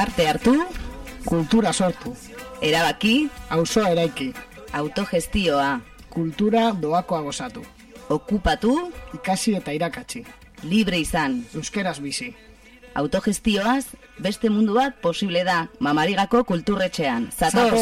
Parte hartu, kultura sortu, erabaki, auzoa eraiki, autogestioa, kultura doakoa gozatu, okupatu, ikasi eta irakatsi, libre izan, euskeraz bizi. Autogestioaz, beste mundu bat posible da, Mamarigako kulturretxean. Zatoz!